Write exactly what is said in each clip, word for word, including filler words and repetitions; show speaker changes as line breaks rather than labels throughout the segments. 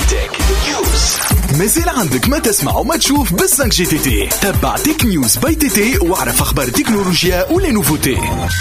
مازال عندك ما تسمع وما تشوف بالسانك جي تي تي. تبع تك نيوز باي تي تي واعرف اخبار التكنولوجيا ولا نوفوتي.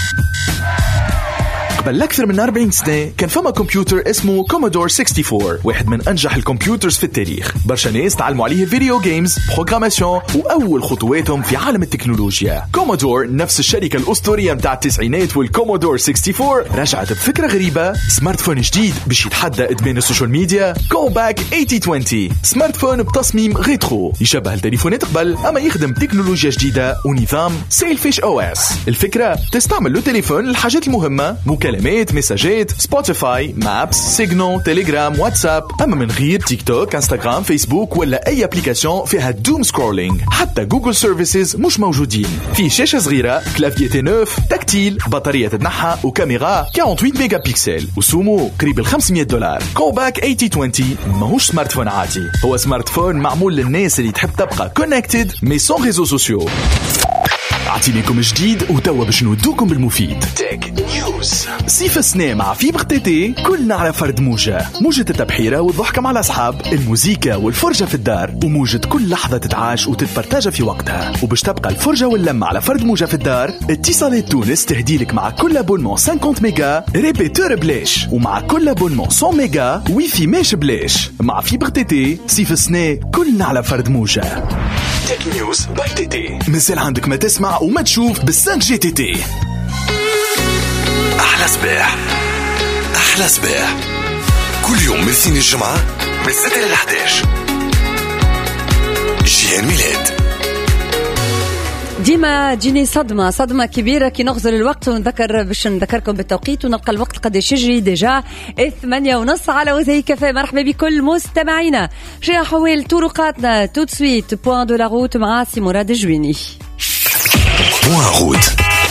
قبل أكثر من أربعين سنة كان فما كمبيوتر اسمه كومودور أربعة وستين، واحد من أنجح الكمبيوترز في التاريخ. برشا ناس تعلموا عليه فيديو جيمز، بروغراماسيون، وأول خطواتهم في عالم التكنولوجيا. كومودور نفس الشركة الأسطورية متاع التسعينات والكومودور أربعة وستين رجعت بفكرة غريبة، سمارت فون جديد باش يتحدى إدمان السوشيال ميديا. كومباك ثمانين عشرين، سمارت فون بتصميم ريترو يشبه التليفونات قبل أما يخدم تكنولوجيا جديدة ونظام سيلفيش أو اس. الفكرة تستعمل له تليفون للحاجات المهمة، مكالمات، مساجات، سبوتيفاي، مابس، سيجنال، تيليجرام، واتساب، أما من غير تيك توك، انستغرام، فيسبوك ولا أي ابليكاسيون فيها دوم سكرولينج. حتى جوجل سيرفيسز مش موجودين. في شاشة صغيرة، كلافيي تي نوف، تكتيل، بطارية تتنحى وكاميرا ثمانية وأربعين ميجا بيكسل وسومو قريب ال خمسمية دولار. كومباك ثمانين عشرين ماهوش سمارت فون عادي، هو سمارت فون معمول للناس اللي تحب تبقى كونكتد مي سون ريزو سوسيو. عطينيكم جديد وتوا باش نودوكم بالمفيد. تك نيوز. سيف السنة مع فيبر تي تي كلنا على فرد موجة. موجة التبحيرة والضحكة مع الأصحاب، الموسيقى والفرجة في الدار، وموجة كل لحظة تتعاش وتتبرتاجة في وقتها. وباش تبقى الفرجة واللمة على فرد موجة في الدار، اتصالات تونس تهديلك مع كل ابونمون خمسين ميجا ريبيتور بلاش، ومع كل ابونمون مية ميجا ويفي ماش بلاش. مع فيبر تي تي سيف السنة كلنا على فرد موجة. تك نيوز باي تي تي. مازال عندك ما تسمع وما تشوف بالسانك جي تي تي. أحلى صباح أحلى صباح كل يوم من الاثنين الجمعة من ستة إلى إحدى عشر. جيهان ميلاد.
ديما تجيني صدمة صدمة كبيرة كي نغزل الوقت ونذكر باش نذكركم بالتوقيت ونلقى الوقت قداش يجري ديجا ثمانية ونص على وزي كافيه. مرحبا بكل مستمعينا. شي حوال طرقاتنا تو سويت بوان دو لا روت مع سي مراد الجويني.
بوان روت.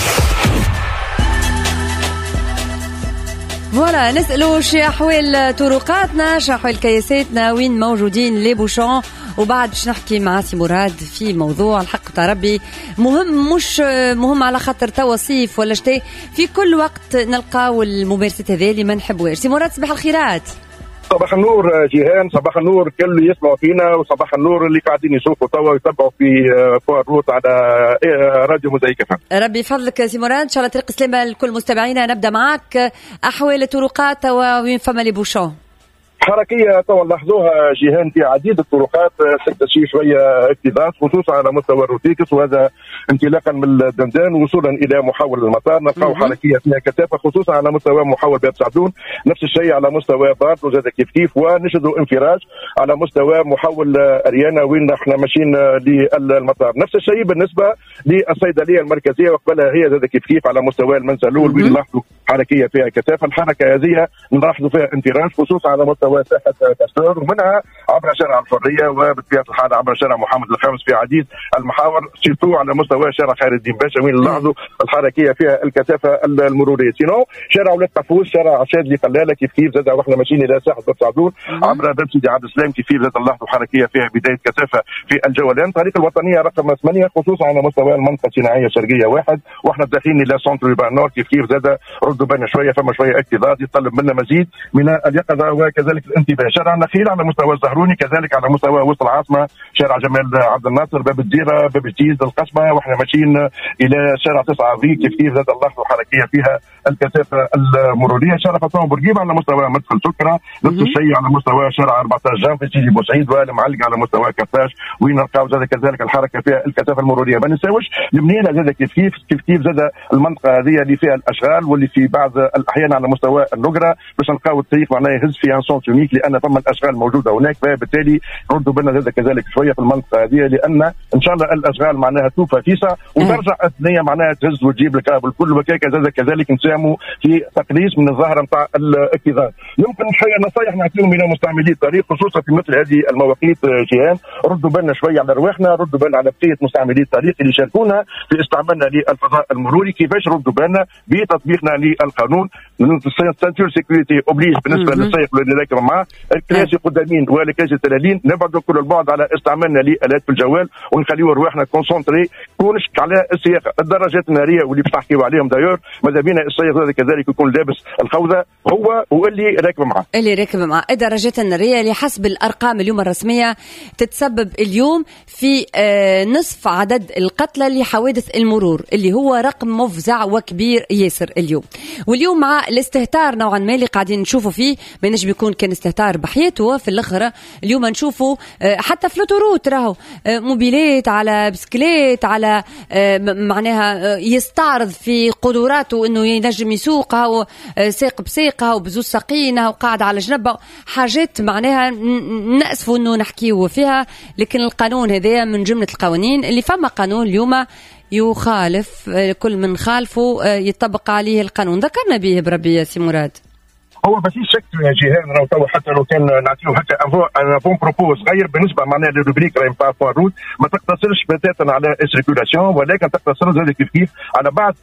فوالا نسألوا شي أحوال طرقاتنا، شي أحوال كياساتنا، وين موجودين لي بوشون، وبعد باش نحكي مع سي مراد في موضوع الحق تاع ربي مهم، مش مهم على خاطر توا صيف ولا شتاء، في كل وقت نلقاو الممارسات هذه اللي ما نحبوهاش. سي مراد صباح الخيرات.
صباح النور جيهان، صباح النور كل اللي يسمعوا فينا، وصباح النور اللي قاعدين يشوفوا توا ويتبعوا في بوان روت على راديو موزايك.
ربي يفضلك سي مراد، ان شاء الله طريق السلامه لكل مستمعينا. نبدا معك احوال الطرقات وين فما لي بوشون
حركيه توا نلاحظوها جيهان في عديد الطرقات، تكتشف شويه اكتظاظ خصوصا على مستوى الروتيكس، وهذا انطلاقا من الدندان وصولا الى محول المطار نلقاو حركيه فيها كثافه خصوصا على مستوى محول باب سعدون، نفس الشيء على مستوى بارت وزاد كيف كيف، ونجدوا انفراج على مستوى محول اريانا وين احنا ماشيين للمطار. نفس الشيء بالنسبه للصيدليه المركزيه وقبلها هي زاد كيف كيف على مستوى المنزلول وين نلاحظوا حركيه فيها كثافه. الحركه هذه نلاحظوا فيها انفراج خصوصا على مستوى ساحه كاستور، ومنها عبر شارع الحريه، وبطبيعه الحال عبر شارع محمد الخامس في عديد المحاور، سيرتو على مستوى شارع خير الدين باشا وين نلاحظوا الحركيه فيها الكثافه المروريه. سينو شارع ولاد قفوز، شارع عشاد اللي قلاله كيف كيف زاد واحنا ماشيين الى ساحه باب سعدون عبر باب سيدي عبد السلام كيف كيف زاد نلاحظوا حركيه فيها بدايه كثافه في الجولان. طريق الوطنيه رقم ثمانية خصوصا على مستوى المنطقه الصناعيه الشرقيه واحد، واحنا داخلين الى سونتر ريبان نور كيف كيف زاد ردوا بالنا شويه، فما شويه اكتظاظ يتطلب منا مزيد من اليقظه وكذلك الانتباه. شارع النخيل على مستوى الزهروني، كذلك على مستوى وسط العاصمه شارع جمال عبد الناصر، باب الديره، باب الجيز، القصبه، واحنا ماشيين الى شارع تسعة افريل كيف كيف زاد نلاحظوا حركيه فيها الكثافه المروريه. شارع فاطمه بورقيبه على مستوى مدخل سكره، نفس الشيء على مستوى شارع أربعة عشر جان في سيدي بوسعيد، والمعلق على مستوى كفاش وين نلقاو زاد كذلك الحركه فيها الكثافه المروريه. ما ننساوش المنينه زاد كيف كيف كيف كيف زاد المنطقه هذه اللي فيها الاشغال واللي في بعض الاحيان على مستوى النقره باش نلقاو الطريق معناه يهز فيها سونس يونيك لان ثم الاشغال موجوده هناك، فبالتالي ردوا بالنا زاد كذلك شويه في المنطقه هذه لان ان شاء الله الاشغال معناها توفى فيسا وترجع الثانيه معناها تهز وتجيب الكابل كل وكاكه زاد كذلك نساهموا في تقليص من الظاهره نتاع الاكتظاظ. يمكن شويه نصائح نعطيهم الى مستعملي الطريق خصوصا في مثل هذه المواقيت جيهان، ردوا بالنا شويه على رواحنا، ردوا بالنا على بقيه مستعملي الطريق اللي شاركونا في استعمالنا للفضاء المروري، كيفاش ردوا بالنا بتطبيقنا للقانون. سنتور سيكوريتي اوبليج بالنسبه للسائق اللي راكب معاه، الكراسي قدامين والكراسي التلالين نبعدوا كل البعد على استعمالنا لآلات في الجوال ونخليوا رواحنا كونسونتري تكونش على السياقه. الدراجات الناريه واللي باش نحكيو عليهم دايور ماذا بينا السائق هذا كذلك يكون لابس الخوذه هو واللي راكب معاه
اللي راكب معاه. الدراجات الناريه اللي حسب الارقام اليوم الرسميه تتسبب اليوم في نصف عدد القتلى لحوادث المرور اللي هو رقم مفزع وكبير ياسر اليوم. واليوم مع الاستهتار نوعا ما اللي قاعدين نشوفوا فيه ما نجم يكون كان استهتار بحياته في الاخر. اليوم نشوفوا حتى في لوتوروت راهو موبيلات على بسكليت على معناها يستعرض في قدراته انه ينجم يسوقها وساق بساقها وبزوز ساقينها وقاعد على جنبها حاجات معناها نأسفوا انه نحكيه فيها. لكن القانون هذا من جملة القوانين اللي فما قانون اليوم يخالف كل من خالفه يطبق عليه القانون. ذكرنا به بربي يا سي مراد.
هو بس شك يا جيهان راهو تو حتى لو كان نعطيو هكا ان بون بروبو صغير بالنسبه معناها للروبريك راهي نتاع بوان روت ما تقتصرش بتاتا على السيركولاسيون ولكن تقتصر زاد كيف كيف على بعض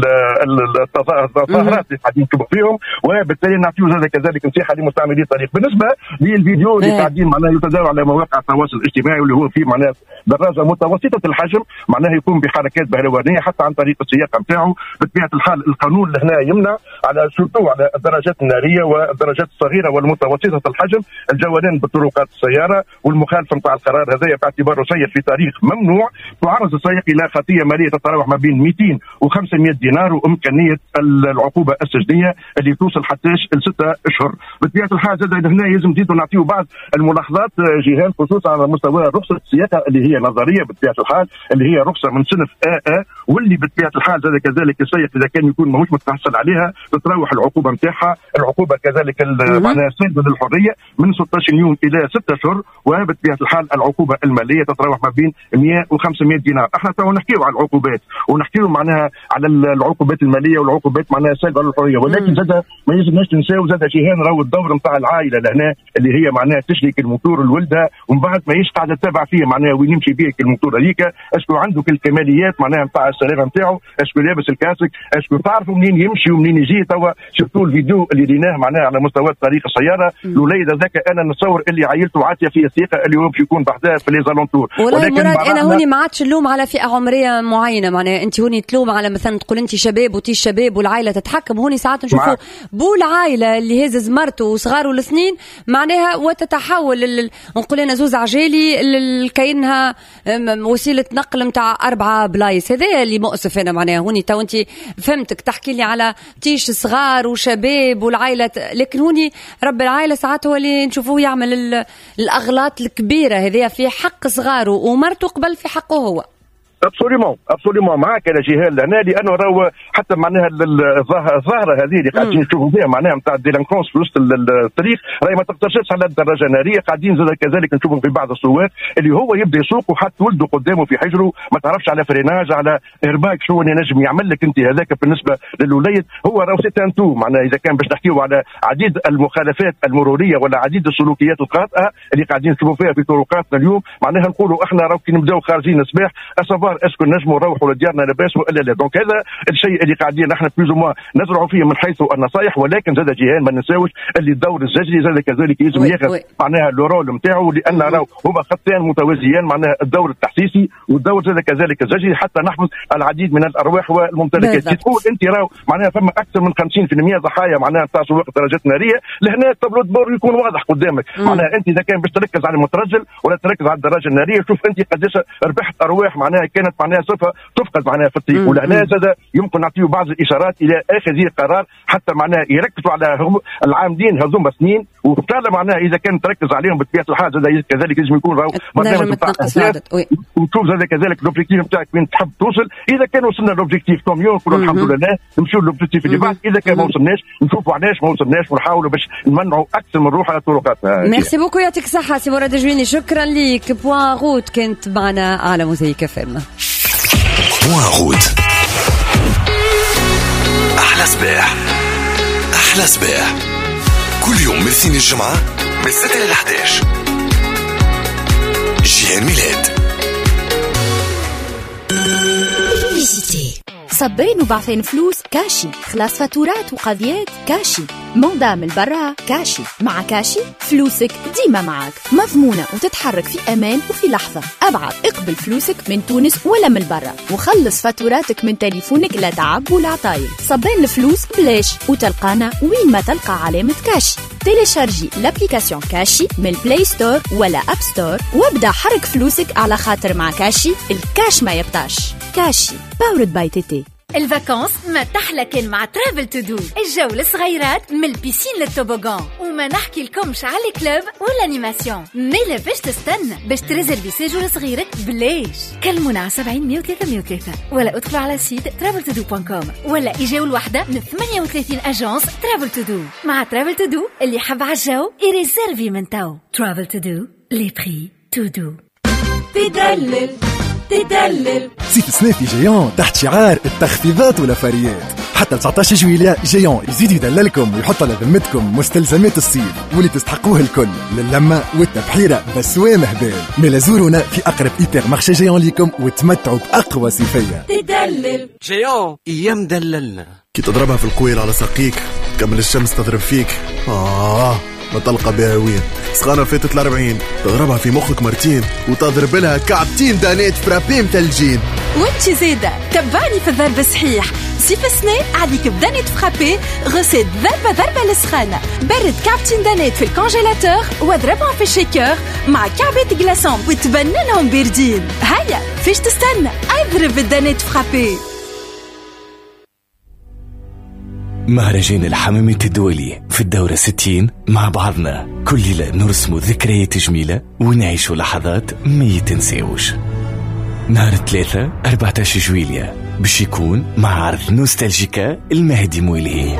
التظاهرات اللي قاعدين نشوفوا فيهم وبالتالي نعطيو زاد كذلك نصيحه لمستعملي الطريق. بالنسبه للفيديو اللي قاعدين معناها يتداول على مواقع التواصل الاجتماعي واللي هو فيه معناها دراجه متوسطه الحجم معناها يكون بحركات بهلوانيه حتى عن طريق السياقه نتاعو. بطبيعه الحال القانون لهنا يمنع على سورتو على الدراجات الناريه والدراجات الصغيره والمتوسطه الحجم الجولان بطرقات السياره والمخالفه نتاع القرار هذايا باعتباره سير في تاريخ ممنوع تعرض السائق الى خطيه ماليه تتراوح ما بين مئتين وخمسمائة دينار وامكانيه العقوبه السجنيه اللي توصل حتى لستة اشهر. بطبيعه الحال زاد هنا لازم نزيدوا نعطيو بعض الملاحظات جهان خصوصا على مستوى رخصه السياقه اللي هي نظريه بطبيعه الحال اللي هي رخصه من صنف آ آ واللي بطبيعه الحال زاد كذلك السائق اذا كان يكون ماهوش متحصل عليها تتراوح العقوبه نتاعها العقوبه كذلك معناها سلب للحريه من ستة عشر يوم الى ستة اشهر وبطبيعه الحال العقوبه الماليه تتراوح ما بين مئة وخمسمائة دينار. احنا تو نحكيو على العقوبات ونحكيو معناها على العقوبات الماليه والعقوبات معناها سلب للحريه ولكن زاد ما يلزمناش ننساو زاد جيهان راهو الدور نتاع العائله لهنا اللي هي معناها تشريك الموتور لولدها ومن بعد ما يش قاعده تتابع فيه معناها وين يمشي بيه الموتور هذيك اسكو عنده الكماليات معناها نتاع السلامه نتاعو اسكو لابس الكاسك اسكو تعرفوا منين يمشي ومنين يجي. توا شفتوا الفيديو اللي ريناه معناها على مستوى طريق السياره الوليد هذاك انا نتصور اللي عائلته عاتيه في الثقه اللي هو باش يكون بعدها في لي زالونتور.
ولكن مراد انا هوني ما عادش نلوم على فئه عمريه معينه معناها انت هوني تلوم على مثلا تقول انت شباب وتي الشباب والعائله تتحكم. هوني ساعات نشوفوا بو العائله اللي هزز مرته وصغاره الاثنين معناها وتتحول نقول انا زوز عجالي كاينها وسيله نقل نتاع اربعه بلايص. هذا اللي مؤسف انا معناها هوني تو انت فهمتك تحكي لي على تيش صغار وشباب والعائله لكن هوني رب العائله ساعات هو اللي نشوفوه يعمل الاغلاط الكبيره هذه في حق صغاره ومرته قبل في حقه هو.
ابسوليمون ابسوليمون معاك يا جهال لهنا لانه راهو حتى معناها الظاهره هذه اللي قاعدين نشوفوا فيها معناها نتاع الديلانكونس في وسط الطريق راهي ما تقتصرش على الدراجه الناريه. قاعدين زاد كذلك نشوفوا في بعض السواق اللي هو يبدا يسوق وحط ولده قدامه في حجره ما تعرفش على فريناج على ايرباك شو اللي نجم يعمل لك انت هذاك بالنسبه للوليد. هو راهو سيتان تو معناها اذا كان باش نحكيو على عديد المخالفات المروريه ولا عديد السلوكيات الخاطئه اللي قاعدين نشوفوا فيها في طرقاتنا اليوم معناها نقولوا احنا راهو كي نبداو خارجين الصباح الصباح اسكو نجموا نروحوا لديارنا لاباس والا لا. دونك هذا الشيء اللي قاعدين احنا بلوز موا نزرعوا فيه من حيث النصائح ولكن زاد جيهان ما ننساوش اللي الدور الزجري زاد كذلك يلزم ياخذ معناها الرول نتاعو لان راهو هما خطين متوازيان معناها الدور التحسيسي والدور زاد كذلك الزجري حتى نحفظ العديد من الارواح والممتلكات. تقول انت راهو معناها فما اكثر من خمسين بالمئة ضحايا معناها تاع سواق الدراجات الناريه لهنا التابلو دبور يكون واضح قدامك. معناها انت اذا كان باش تركز على المترجل ولا تركز على الدراجه الناريه شوف انت قداش ربحت ارواح معناها كانت معناها صفه تفقد معناها في الطريق. ولهنا زاد يمكن نعطيه بعض الاشارات الى اخذ القرار حتى معناها يركزوا على العاملين هذوما سنين وبالتالي معناها اذا كان تركز عليهم بطبيعه الحال زاد كذلك لازم يكون راهو برنامج نتاع وتشوف زاد كذلك الاوبجيكتيف نتاعك وين تحب توصل. اذا كان وصلنا للاوبجيكتيف كوم يوم نقولوا الحمد لله نمشيو للاوبجيكتيف اللي بعد. اذا كان ما وصلناش نشوفوا علاش ما وصلناش ونحاولوا باش نمنعوا اكثر من روح على طرقاتنا.
ميرسي بوكو يعطيك الصحه سي مراد جويني. شكرا ليك. بوان روت كنت معنا على موزايك اف ام.
بوان روت احلى صباح احلى صباح كل يوم من الاثنين الجمعه من ستة إلى إحدى عشر. جيهان ميلاد.
صبين وبعثين فلوس كاشي، خلاص فاتورات وقضيات كاشي. موضة من برا كاشي. مع كاشي فلوسك ديما معك، مضمونة وتتحرك في أمان وفي لحظة. أبعد اقبل فلوسك من تونس ولا من برا، وخلص فاتوراتك من تليفونك لا تعب ولا عطايل. صبين الفلوس بلاش، وتلقانا وين ما تلقى علامة كاشي. تيليشارجي لابليكاسيون كاشي من بلاي ستور ولا أب ستور وابدأ حرك فلوسك، على خاطر مع كاشي الكاش ما يبطاش. كاشي باورد باي تي تي.
الفاكانس ما تحلى كان مع ترافل تو دو. الجو للصغيرات من البيسين للتوبوغان، وما نحكي لكمش على الكلوب والانيماسيون. ميلا باش تستنى باش تريزرفي سيجور صغيرك بلاش. كلمونا على سبعين مية وثلاثة مية وثلاثة ولا ادخلوا على سيت ترافل تو دو دوت كوم ولا اجاو الوحده من ثمانية وثلاثين اجانس ترافل تو دو. مع ترافل تو دو اللي حب على الجو يريزرفي من تو. ترافل تو دو لي بري تو دو.
تدلل تدلل
صيف الصيفي جيون تحت شعار التخفيضات والوفريات. حتى تسعطاش جويلية جيون يزيد يدللكم ويحط على ذمتكم مستلزمات الصيف واللي تستحقوه الكل، للمة والتبحيرة بسوام هبال. ميلا زورونا في أقرب إيبر مارشي جيون ليكم وتمتعوا بأقوى صيفية.
تدلل
جيون ايام دللنا.
كي تضربها في القويل على ساقيك كمل الشمس تضرب فيك، آه ما تلقى بها وين. سخانة فاتت الأربعين تضربها في مخك مرتين وتضرب لها كعبتين دانيت فرابي متلجين.
وانت زيادة تبعني في الضرب صحيح. صيف السنة عليك بدانيت فرابي غسيت ضربة ضربة للسخانة. برد كعبتين دانيت في الكونجيلاتور واضربهم في الشيكر مع كعبات جلاسون وتبننهم باردين. هيا فيش تستنى، اضرب الدانيت فرابي.
مهرجان الحمامات الدولي في الدورة ستين، مع بعضنا كل ليلة نرسم ذكريات جميلة ونعيش لحظات ما يتنسيوش. نهار الثلاثة أربعة عشر جويلية باش يكون مع عرض نوستالجيكا المهدي مويلهي.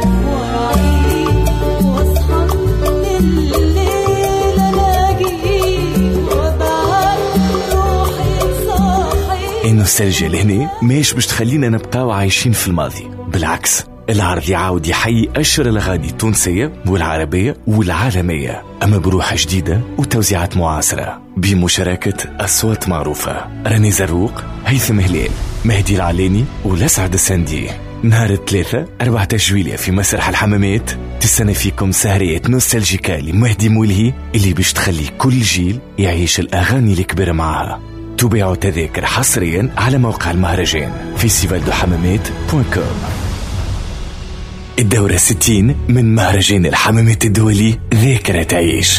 النوستالجيا لهنا ماش باش تخلينا نبقاو عايشين في الماضي، بالعكس العرض يعاود يحيي أشهر الأغاني التونسية والعربية والعالمية، أما بروحة جديدة وتوزيعات معاصرة بمشاركة أصوات معروفة: راني زروق، هيثم هلال، مهدي العلاني ولسعد السندي. نهار الثلاثة أربعة عشر جويلية في مسرح الحمامات تستنى فيكم سهريات نوستالجيكا لمهدي مويلهي اللي باش تخلي كل جيل يعيش الأغاني الكبيرة معها. تباعوا تذاكر حصريا على موقع المهرجان فيستيفال دو حمامات دوت كوم. الدورة ستين من مهرجان الحمامات الدولي ذاكرة تعيش،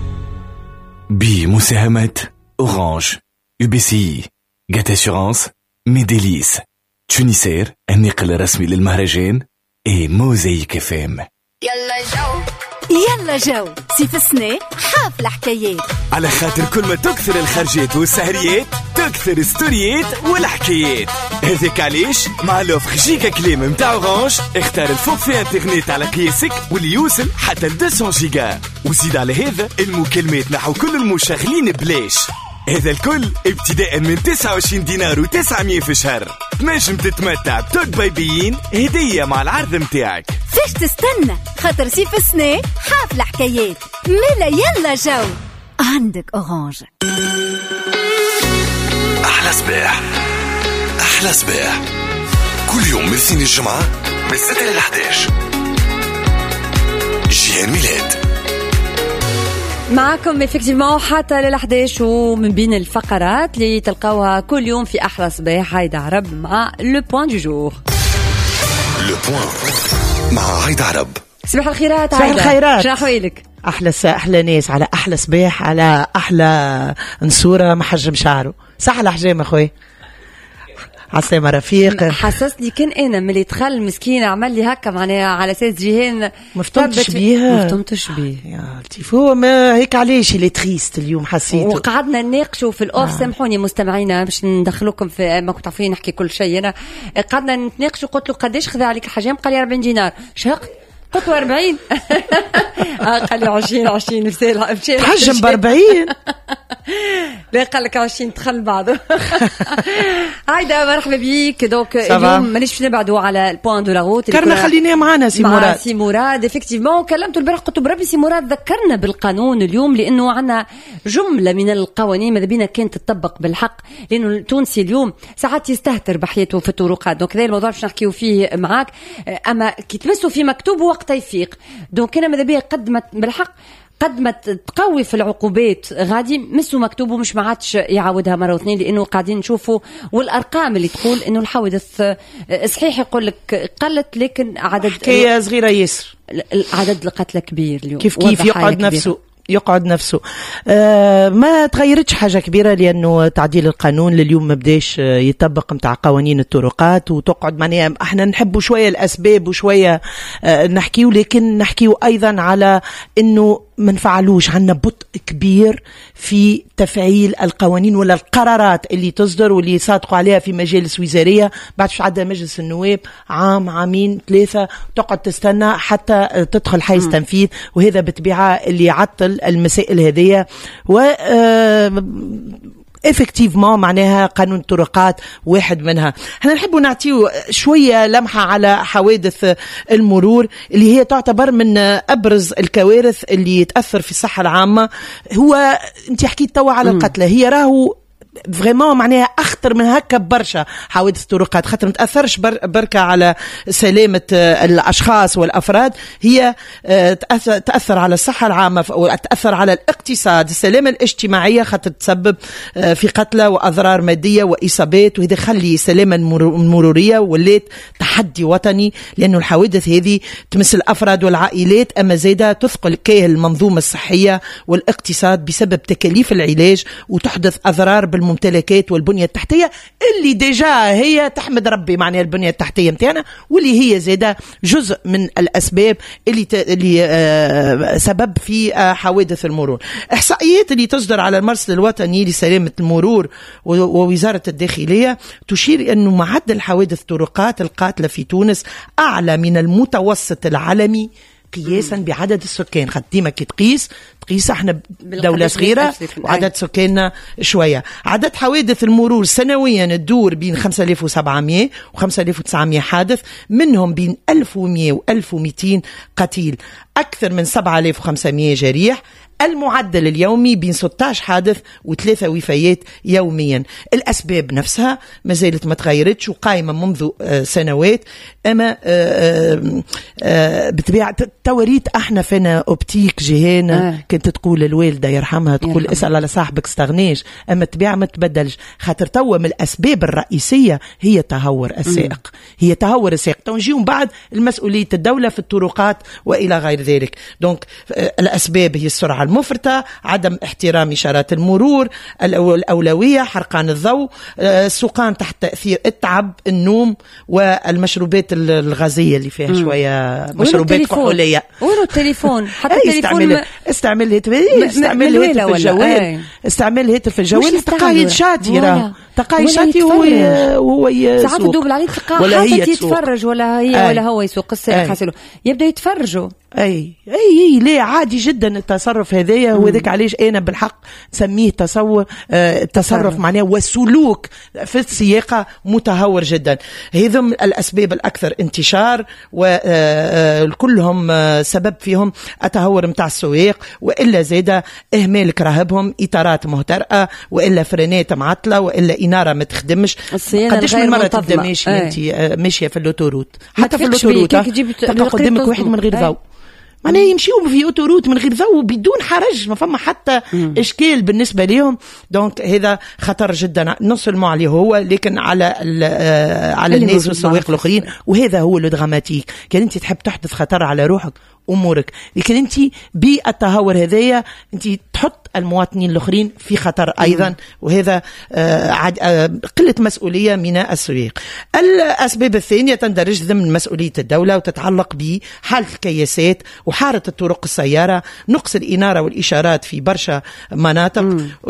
بمساهمة أورانج، يو بي سي، جات أسيورانس، ميديليس، تونيسير الناقل الرسمي للمهرجان، اي موزايك اف ام.
يلا جو يلا جو صيف السنة حافلة حكايات، على خاطر كل ما تكثر الخرجات والسهريات تكثر ستوريات والحكايات. هذاك علاش مع لوفر جيجا كليم متاع اورانج اختار الفورفي انترنت على قياسك واللي يوصل حتى ل مئتين جيجا، وزيد على هذا المكالمات نحو كل المشغلين بلاش. هذا الكل ابتداء من تسعة وعشرين دينار وتسعمية في شهر. تنجم تتمتع بتوك بايبيين هدية مع العرض متاعك.
فيش تستنى، خاطر صيف السنة حافلة حكايات. ملا يلا جو عندك أورانج.
أحلى صباح، أحلى صباح كل يوم من الاثنين الجمعة من ستة إلى إحدى عشر. جيهان ميلاد
معكم افكتيفمون حتى للحداش، ومن بين الفقرات اللي تلقاوها كل يوم في أحلى صباح عايدة عرب مع لو بوان دو جور.
لو بوان مع عايدة عرب.
صباح الخيرات
عايدة. صباح الخيرات.
شنو أحوالك؟
أحلى سا أحلى ناس على أحلى صباح على أحلى نصورة محجم شعره. صح الأحجام أخوي عسلامة رفيق.
حسسني كان انا ملي دخل مسكين عمل لي هكا معناها على اساس جيهان
مفتمتش بيها
مفتمتش بيه
يا لطيف. هو ما هيك علاش اللي تريست اليوم حسيت،
وقعدنا نناقشوا في الاوف. آه. سامحوني مستمعينا باش ندخلوكم في ما كنت عارفين نحكي كل شيء. انا قعدنا نتناقشوا، قلت له قداش خذ عليك الحجام؟ قال لي أربعين دينار. شهقت قلت له أربعين. آه قال لي عشرين عشرين رسالة مشي
تحجم بأربعين.
لا قال لك عشرين دخل بعضه. هايدا مرحبا بيك. دونك اليوم مانيش باش نبعدوا على البوان دو لا روت
كرنا خليناه معنا سي مراد.
سي مراد افكتيفمون كلمته البارح قلت بربي سي مراد ذكرنا بالقانون اليوم لانه عندنا جمله من القوانين ماذا بينا كانت تطبق بالحق لانه التونسي اليوم ساعات يستهتر بحياته في الطرقات. دونك هذا الموضوع باش نحكيو فيه معاك اما كي تمسوا في مكتوب وقت يفيق. دونك انا ماذا بيا قدمت بالحق قد ما تقوي في العقوبات غادي مسوا مكتوب ومش ما عادش يعاودها مره واثنين لانه قاعدين نشوفوا والارقام اللي تقول انه الحوادث صحيح يقول لك قلت لكن عدد
حكايه صغيره ياسر
عدد القتلى كبير اليوم
كيف كيف يقعد كبيرة. نفسه يقعد نفسه آه ما تغيرتش حاجة كبيرة لأنه تعديل القانون لليوم ما بداش يطبق متاع قوانين الطرقات وتقعد معناها احنا نحبوا شوية الأسباب وشوية آه نحكيو لكن نحكيو أيضا على أنه ما نفعلوش عنا بطء كبير في تفعيل القوانين ولا القرارات اللي تصدر واللي صادقوا عليها في مجالس وزارية بعد في عدى مجلس النواب عام عامين ثلاثة تقعد تستنى حتى تدخل حيز م. تنفيذ وهذا بطبيعة اللي يعطل المسائل هذه و آه افكتيفمون معناها قانون الطرقات واحد منها. احنا نحبوا نعطيو شويه لمحه على حوادث المرور اللي هي تعتبر من ابرز الكوارث اللي تاثر في الصحه العامه. هو انت حكيت توا على القتلى هي راهو فريمون معناها اخطر من هكا برشا حوادث الطرقات خاطر ما تاثرش بر بركه على سلامه الاشخاص والافراد هي تاثر على الصحه العامه وتاثر على الاقتصاد السلامه الاجتماعيه خاطر تسبب في قتلى واضرار ماديه واصابات وهذا خلي السلامه المروريه ولات تحدي وطني لانه الحوادث هذه تمس الافراد والعائلات اما زاده تثقل كاهل المنظومه الصحيه والاقتصاد بسبب تكاليف العلاج وتحدث اضرار بالممتلكات والبنية التحتية اللي ديجا هي تحمد ربي معناها البنية التحتية متاعنا واللي هي زادة جزء من الأسباب اللي, ت... اللي آه سبب في آه حوادث المرور. إحصائيات اللي تصدر على المرصد الوطني لسلامة المرور و... ووزارة الداخلية تشير أنه معدل حوادث الطرقات القاتلة في تونس أعلى من المتوسط العالمي قياسا بعدد السكان. خد ديما كي تقيس تقيس احنا دولة صغيرة وعدد سكاننا شوية. عدد حوادث المرور سنويا تدور بين خمسة آلاف وسبعمية و خمسة آلاف وتسعمية حادث منهم بين ألف ومية و ألف ومئتين قتيل أكثر من سبعة آلاف وخمسمية جريح. المعدل اليومي بين ستة عشر حادث وثلاثة وفيات يوميا. الأسباب نفسها ما زالت ما تغيرتش وقائمة منذ سنوات أما بطبيعة توريت احنا فينا أوبتيك جهانا آه. كنت تقول الوالدة يرحمها تقول يرحمها. اسأل على صاحبك استغنيش أما الطبيعة ما تبدلش خاطر توا من الأسباب الرئيسية هي تهور السائق م. هي تهور السائق تنجيهم بعد المسؤولية الدولة في الطرقات وإلى غير ذلك. دونك الأسباب هي السرعة المفرطة عدم احترام إشارات المرور الأولوية حرقان الضوء السوقان تحت تأثير التعب النوم والمشروبات الغازية اللي فيها شوية مشروبات كحولية
ورو التليفون حتى التليفون
استعمل الهاتف استعمل الهاتف في الجوال استعمل الهاتف في الجوال تقايد شاتي راه تقايد شاتي هو هو يسوق
ساعات تدوب عليه تلقاه حتى يتفرج ولا هي ولا هو يسوق السائق حاسلو يبدأ يتفرجوا
اي اي اي ليه عادي جدا التصرف هذايا وذاك علاش انا بالحق نسميه تصور آه تصرف معناه وسلوك في السياقه متهور جدا. هذم الاسباب الاكثر انتشار وكلهم آه سبب فيهم التهور متاع السواق والا زاده اهمال كراهبهم اطارات مهترئه والا فرينات معطله والا اناره ما تخدمش. قداش من مره تبدا ماشي انت آه ماشيه في اللوتوروت حتى في اللوتوروت تلقى قدامك واحد من غير ضوء معناه يمشيوا في اوتوروت من غير ضوء بدون حرج ما فما حتى مم. اشكال بالنسبه لهم. دونك هذا خطر جدا نصل عليه هو لكن على على الناس والسواق الاخرين وهذا هو الدراماتيك. كان انت تحب تحدث خطر على روحك امورك لكن انت بالتهور هذايا انت تحط المواطنين الاخرين في خطر ايضا وهذا آه آه قله مسؤوليه من السواق. الاسباب الثانيه تندرج ضمن مسؤوليه الدوله وتتعلق بحاله الكياسات وحاره الطرق السياره نقص الاناره والاشارات في برشا مناطق.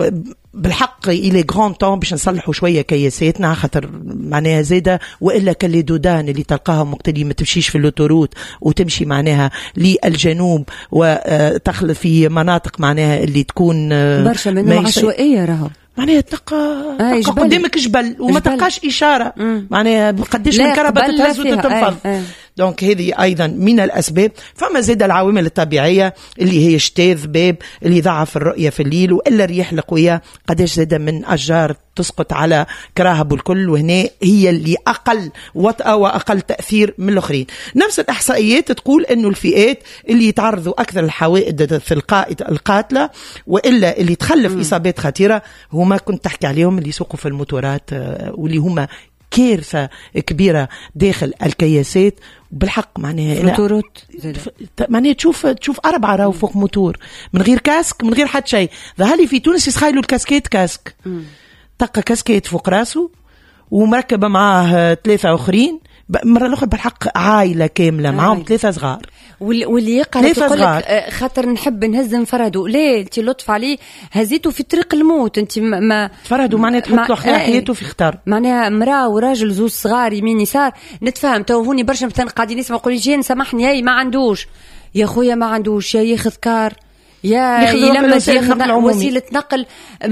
بالحق إلى غران طون باش نصلحوا شوية كياساتنا خاطر معناها زادة، وإلا كاللي دودان اللي تلقاهم وقت اللي ما تمشيش في اللوتوروت وتمشي معناها للجنوب وتخلط في مناطق معناها اللي تكون
برشا منها عشوائية راهو
معناها تلقى آه قدامك جبل وما تلقاش إشارة معناها قديش من كهرباء تتهز وتتنفض. آه. دونك هذه أيضا من الأسباب. فما زاد العوامل الطبيعية اللي هي شتاء ذباب اللي ضعف الرؤية في الليل، وإلا الرياح القوية قداش زاد من أشجار تسقط على كراهب الكل، وهنا هي اللي أقل وطأة وأقل تأثير من الآخرين. نفس الإحصائيات تقول أنه الفئات اللي يتعرضوا أكثر الحوادث في القائد القاتلة وإلا اللي تخلف م. إصابات خطيرة هما كنت تحكي عليهم اللي يسوقوا في الموتورات واللي هما كارثة كبيرة داخل الكياسات. بالحق معناها
موتورات
معناها تشوف تشوف أربعة راهو فوق موتور من غير كاسك من غير حد شيء. ظهرلي في تونس يسخايلوا الكاسكيت كاسك تقى كاسكيت فوق راسه ومركبة معاه ثلاثة آخرين، مرة الأخرى بالحق عائلة كاملة معهم ثلاثة صغار.
واللي يقرأ يقول لك خاطر نحب نهز نفردوا ليه انت لطف عليه هزيته في طريق الموت انت ما
فردوا معناها تحط له حياته في خطر.
معناها مراه وراجل زوج صغار يمين يسار نتفاهم تو هوني برشا مثلا قاعدين يسمعوا يقولوا جين سامحني هاي ما عندوش يا خويا ما عندوش يا ياخذ كار يا لما ياخذ وسيلة نقل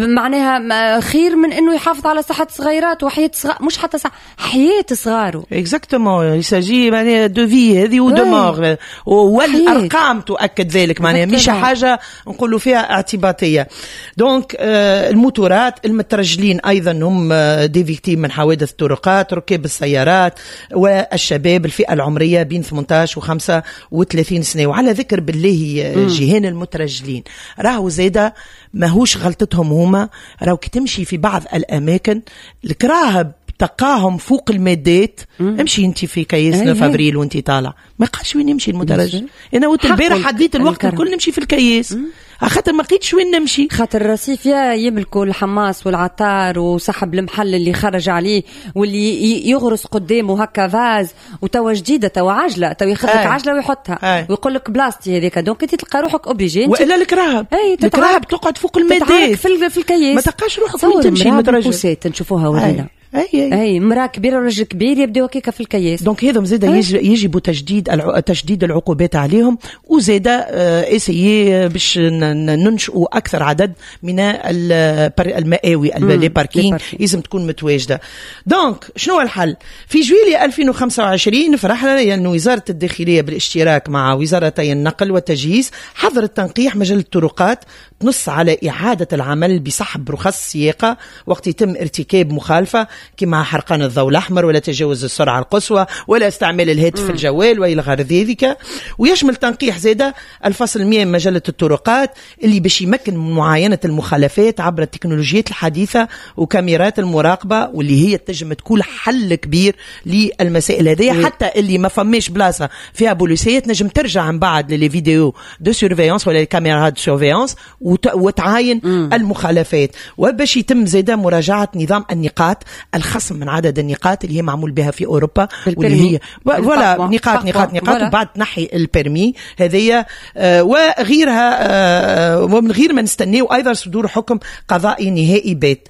معناها خير من انه يحافظ على صحة صغيرات وحياة صغار مش حتى صح حياة صغاره.
اكزاكتومون يساجي معناها دو في هذه ودو مور والارقام تؤكد ذلك معناها مش حاجة نقولوا فيها اعتباطية. دونك آه الموتورات المترجلين ايضا هم دي فيكتيم من حوادث الطرقات، ركاب السيارات والشباب الفئة العمرية بين ثمانية عشر وخمسة وثلاثين سنة. وعلى ذكر بالله جيهان المترجلين راهو زيادة ماهوش غلطتهم هما، راهو كي تمشي في بعض الأماكن الكراهب تقاهم فوق المادات. مم. امشي انت في كيس فابريل وانت طالع ما قالش وين يمشي المترجل. انا قلت البارح حديت الوقت الكل نمشي في الكيس خاطر ما لقيتش وين نمشي
خاطر الرصيف يا يملكوا الحماس والعطار وصاحب المحل اللي خرج عليه واللي يغرس قدامه هكا فاز وتوا جديده توا عجله توا ياخذ لك عجله ويحطها ويقول لك بلاستي هذيك دونك انت تلقى روحك اوبليجي
والا الكراهب الكراهب تقعد فوق المادات
في, في الكيس
ما تلقاش روحك وين تمشي المترجل
نشوفوها ولينا
اي اي,
أي مراه كبيره ورجل كبير يبداو هكاك في الكياس.
دونك هذم زاده يجب تجديد الع... تجديد العقوبات عليهم وزاده آه اسيي باش ننشئوا اكثر عدد من المآوي لي باركينغ لازم تكون متواجده. دونك شنو الحل؟ في جويلية ألفين وخمسة وعشرين فرحنا لانه يعني وزاره الداخليه بالاشتراك مع وزارتي النقل والتجهيز حظرت تنقيح مجله الطرقات تنص على اعاده العمل بسحب رخص السياقه وقت يتم ارتكاب مخالفه كما حرقان الضوء الأحمر ولا تجاوز السرعة القصوى ولا استعمال الهاتف م. الجوال وإلى غير ذلك. ويشمل تنقيح زادة الفصل مئة من مجلة الطرقات اللي باش يمكن من معاينة المخالفات عبر التكنولوجيات الحديثة وكاميرات المراقبة واللي هي تنجم تكون حل كبير للمسائل هذه. حتى اللي ما فماش بلاصة فيها بوليسيات نجم ترجع من بعد للي فيديو دو سيرفيانس ولا الكاميرات دو سيرفيانس وتعاين م. المخالفات. وباش يتم زادة مراجعة نظام النقاط الخصم من عدد النقاط اللي هي معمول بها في أوروبا واللي هي ولا نقاط نقاط نقاط وبعد تنحي البرمي هذه آه وغيرها آه ومن غير ما نستنيه أيضا صدور حكم قضائي نهائي بات.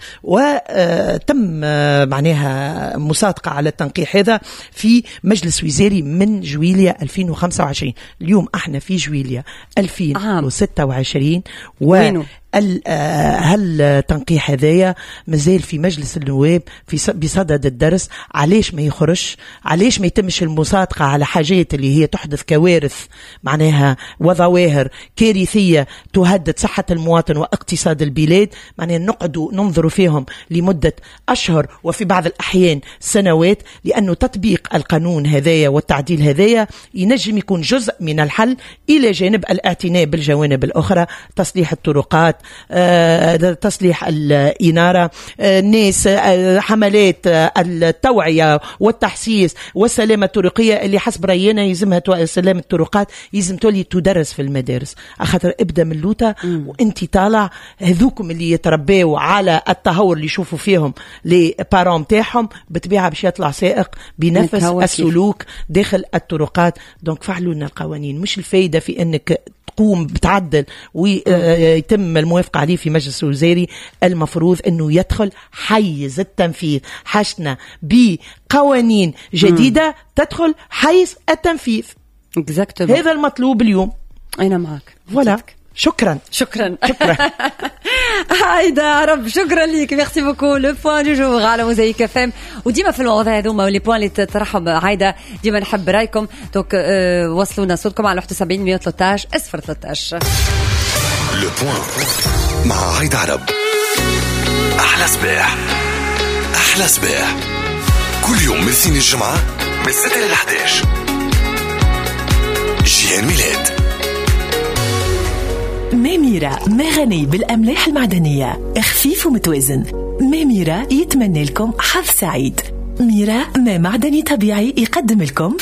وتم آه معناها مصادقة على التنقيح هذا في مجلس وزاري من جويلية ألفين وخمسة وعشرين. اليوم احنا في جويلية ألفين وستة وعشرين و هل التنقيح هذايا مازال في مجلس النواب في بصدد الدرس؟ علاش ما يخرج؟ علاش ما يتمش المصادقة على حاجات اللي هي تحدث كوارث معناها وظواهر كارثية تهدد صحة المواطن واقتصاد البلاد؟ معناها نقعدوا ننظروا فيهم لمدة أشهر وفي بعض الأحيان سنوات، لأنه تطبيق القانون هذايا والتعديل هذايا ينجم يكون جزء من الحل إلى جانب الاعتناء بالجوانب الأخرى، تصليح الطرقات، آه، تصليح الإنارة، آه، الناس، آه، حملات آه، التوعية والتحسيس والسلامة الطرقية اللي حسب رأينا يلزمها سلامة الطرقات يلزم تولي تدرس في المدارس. أخاطر ابدأ من لوتا وانت طالع هذوكم اللي يتربوا على التهور اللي يشوفوا فيهم لي بارون تاعهم بطبيعة باش يطلع سائق بنفس السلوك داخل الطرقات. دونك فعلوا لنا القوانين، مش الفايدة في انك تقوم بتعدل ويتم الموافقة عليه في مجلس الوزاري، المفروض أنه يدخل حيز التنفيذ. حشنا بقوانين جديدة تدخل حيز التنفيذ.
Exactement.
هذا المطلوب اليوم.
أنا معك.
فوالا. شكرا
شكرا
شكرا
عايدة عرب، شكرا ليك. ميرسي بوكو. لو بوان دو جور على موزايك اف ام. وديما في المواضيع هذوما واللي بوان اللي ترحب عايدة ديما نحب رايكم. دوك أه وصلونا صوتكم على واحد وسبعين مية وثلاثة عشر صفر ثلاثة عشر.
لو بوان مع عايدة عرب. أحلى صباح أحلى صباح كل يوم من سين الجمعة من ستة إلى أحد عشر. جيهان ميلاد.
ميميرا ما غني بالأملاح المعدنية، خفيف ومتوازن. ميميرا يتمنى لكم حظ سعيد. ميرا ما معدني طبيعي يقدم لكم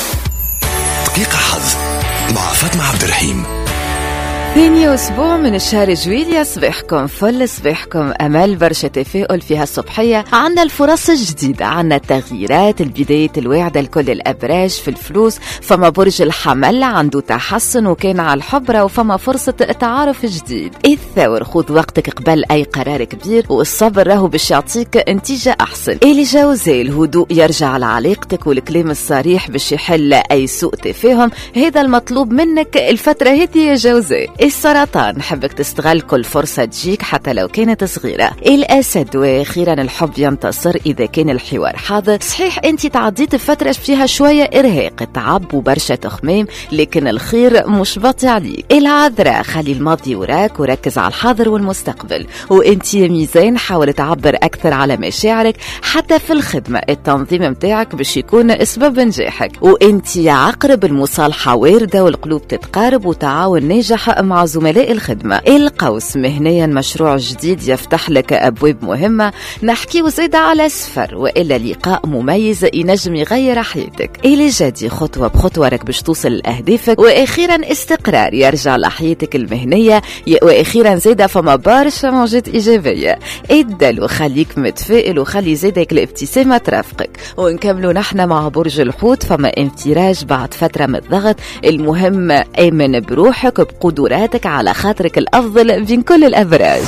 دقيقة حظ مع فاطمة عبد الرحيم.
ثاني أسبوع من الشهر جويليا، صباحكم فل، صباحكم أمل، برشا تفاؤل فيها الصبحية. عنا الفرص الجديدة، عنا التغييرات، البداية الواعدة لكل الأبراج. في الفلوس فما برج الحمل عنده تحسن وكان على الحبرة وفما فرصة تعارف جديد. الثور خذ وقتك قبل أي قرار كبير، والصبر راهو باش يعطيك نتيجة أحسن. اللي جوزاء الهدوء يرجع لعلاقتك والكلام الصريح باش يحل أي سوء تفاهم، هذا المطلوب منك الفترة هذه يا جوزاء. السرطان نحبك تستغل كل فرصة تجيك حتى لو كانت صغيرة. الأسد وأخيرا الحب ينتصر إذا كان الحوار حاضر. صحيح أنت تعديت فترة فيها شوية إرهاق، تعب وبرشا تخمام، لكن الخير مش باطي عليك. العذراء خلي الماضي وراك وركز على الحاضر والمستقبل. وأنت يا ميزان حاول تعبر أكثر على مشاعرك حتى في الخدمة، التنظيم متاعك باش يكون أسباب نجاحك. وأنت يا عقرب المصالحة واردة والقلوب تتقارب وتعاون ناجح مع زملاء الخدمة. القوس مهنيا مشروع جديد يفتح لك أبواب مهمة. نحكي وزيادة على سفر وإلا لقاء مميز ينجم يغير حياتك. إلي جدي خطوة بخطوة راك باش توصل لأهدافك. وأخيرا استقرار يرجع لحياتك المهنية. وأخيرا زيادة فما برشا موجات إيجابية. ادل وخليك متفائل وخلي زيدك الابتسامة ترافقك. ونكملوا نحن مع برج الحوت، فما انفراج بعد فترة من الضغط. المهم آمن بروحك بقدرات على خاطرك الأفضل بين كل الأبراج.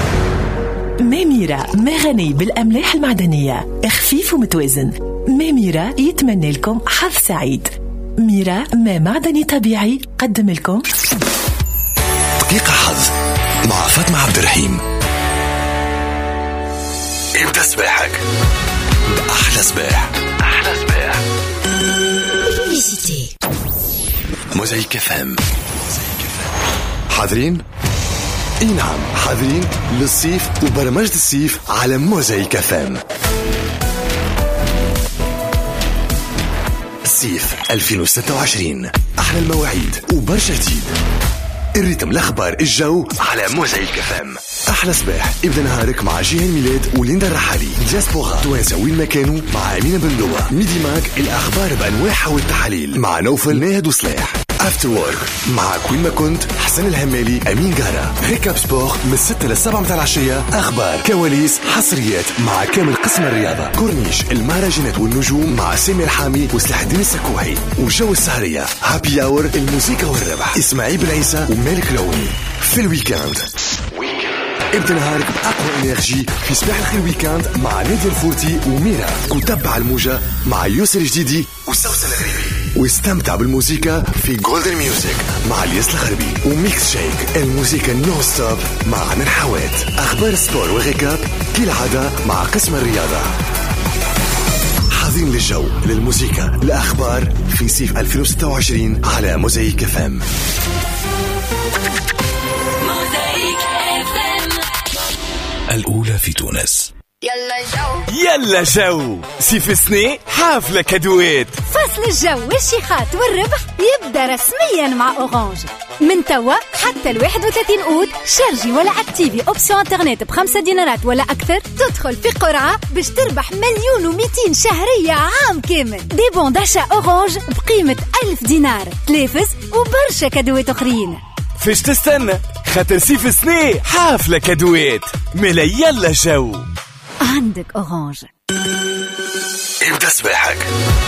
ميميرا ما غني بالأملاح المعدنية، خفيف ومتوازن. ميميرا يتمنى لكم حظ سعيد. ميرا ما معدني طبيعي قدم لكم
دقيقة حظ مع فاطمة عبد الرحيم. ابدأ صباحك بأحلى صباح. أحلى صباح. موزايك اف ام. حاضرين؟ اي نعم حاضرين للصيف وبرمجة الصيف على موزايك اف ام. الصيف ألفين وستة وعشرين، احلى المواعيد وبرشا جديد. الريتم، الاخبار، الجو على موزايك اف ام. احلى صباح ابدا نهارك مع جيهان ميلاد وليندا الرحالي. دياسبورا توانسه وين ما كانوا مع امينه بن لوا. ميدي ماك الاخبار بانواعها والتحاليل مع نوفل ناهد وصلاح. افتر وورك مع كوين ما كنت حسن الهمالي امين قارة. ريكاب سبور من ستة للسبعة متاع العشية. اخبار، كواليس، حصريات مع كامل قسم الرياضة. كورنيش، المهرجانات والنجوم مع سامي الحامي وسلاح الدين السكوحي. وجو السهرية، هابي اور، الموسيقى والربح، اسماعيل بن عيسى ومالك لوني. في الويكاند ابدا نهارك بأقوى انرجي في صباح الخير ويكاند مع نادية الفورتي وميرا. وتبع الموجة مع يوسر جديدي وسوسن الغريبي. واستمتع بالموسيقى في جولدن ميوزك مع الياس الغربي. وميكس شيك الموسيقى نو ستوب مع عنا الحوات. اخبار السبور وغيكاب كالعادة مع قسم الرياضة. حاضرين للجو، للموسيقى، الاخبار في صيف ألفين وستة وعشرين على موزايك اف ام.
الأولى في تونس.
يلا جو
يلا جو سيف سني حافلة كادوات.
فصل الجو والشيخات والربح يبدأ رسميا مع أورانج. من توا حتى الواحد وثلاثين أود شارجي ولا اكتيفي أوبسيون انترنت بخمسة دينارات ولا أكثر، تدخل في قرعة باش تربح مليون ومئتين شهرية عام كامل. دي بون داشا أورانج بقيمة ألف دينار، تلافز وبرشا كادوات أخرين.
فيش تستنى خاطر سيف سني حافلة كادوات. ملا يلا جو
عندك أورانج.
ابدأ صباحك